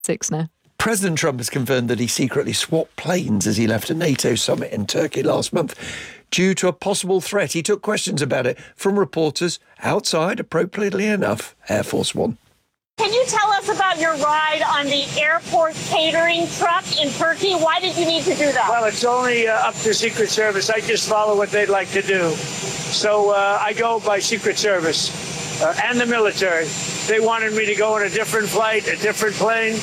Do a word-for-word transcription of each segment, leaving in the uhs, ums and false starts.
Six now. President Trump has confirmed that he secretly swapped planes as he left a NATO summit in Turkey last month due to a possible threat. He took questions about it from reporters outside, appropriately enough, Air Force One. Can you tell us about your ride on the airport catering truck in Turkey? Why did you need to do that? Well, it's only uh, up to Secret Service. I just follow what they'd like to do. So uh, I go by Secret Service uh, and the military. They wanted me to go on a different flight, a different plane,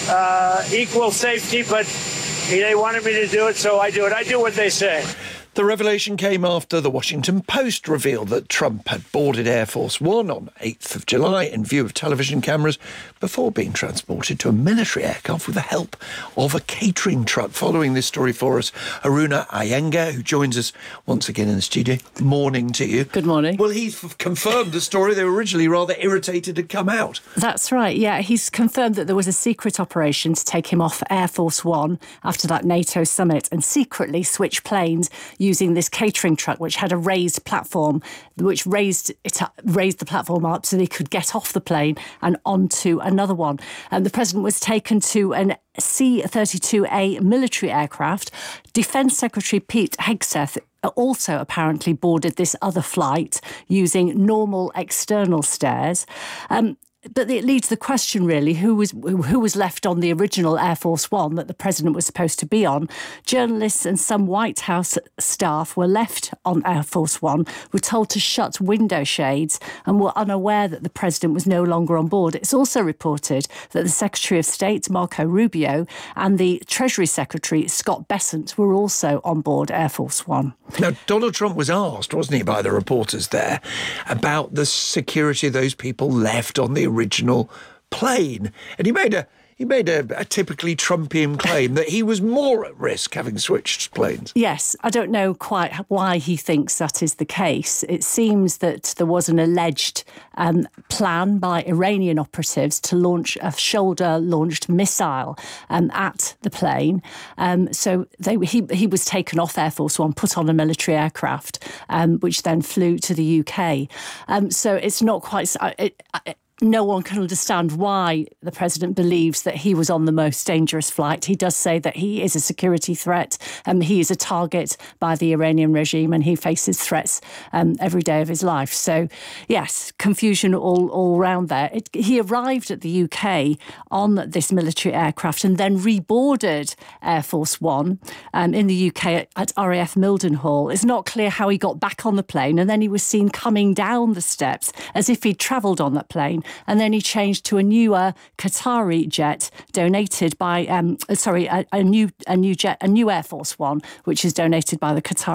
uh, equal safety, but they wanted me to do it, so I do it. I do what they say. The revelation came after the Washington Post revealed that Trump had boarded Air Force One on eighth of July in view of television cameras before being transported to a military aircraft with the help of a catering truck. Following this story for us, Aruna Iyengar, who joins us once again in the studio. Morning to you. Good morning. Well, he's f- confirmed the story they were originally rather irritated had come out. That's right, yeah. He's confirmed that there was a secret operation to take him off Air Force One after that NATO summit and secretly switch planes using this catering truck, which had a raised platform, which raised it up, raised the platform up so they could get off the plane and onto another one. And the president was taken to an C thirty-two A military aircraft. Defence Secretary Pete Hegseth also apparently boarded this other flight using normal external stairs. Um, But it leads the question, really, who was who was left on the original Air Force One that the president was supposed to be on. Journalists and some White House staff were left on Air Force One, were told to shut window shades and were unaware that the president was no longer on board. It's also reported that the Secretary of State, Marco Rubio, and the Treasury Secretary, Scott Bessent, were also on board Air Force One. Now, Donald Trump was asked, wasn't he, by the reporters there, about the security of those people left on the original plane. And he made a he made a, a typically Trumpian claim that he was more at risk having switched planes. Yes, I don't know quite why he thinks that is the case. It seems that there was an alleged um, plan by Iranian operatives to launch a shoulder-launched missile um, at the plane. Um, so they, he, he was taken off Air Force One, put on a military aircraft, um, which then flew to the U K. Um, so it's not quite... It, it, No one can understand why the president believes that he was on the most dangerous flight. He does say that he is a security threat. Um, he is a target by the Iranian regime and he faces threats um, every day of his life. So, yes, confusion all, all around there. It, he arrived at the U K on this military aircraft and then reboarded Air Force One um, in the U K at, at R A F Mildenhall. It's not clear how he got back on the plane, and then he was seen coming down the steps as if he'd travelled on that plane. And then he changed to a newer Qatari jet donated by, um, sorry, a, a new a new jet, a new Air Force One, which is donated by the Qatari.